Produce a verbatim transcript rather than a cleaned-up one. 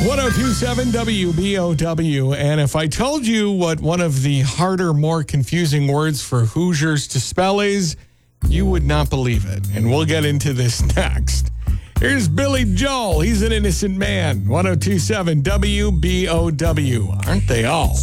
ten twenty-seven W B O W. And if I told you what one of the harder, more confusing words for Hoosiers to spell is, you would not believe it. And we'll get into this next. Here's Billy Joel. He's an innocent man. ten twenty-seven W B O W. Aren't they all?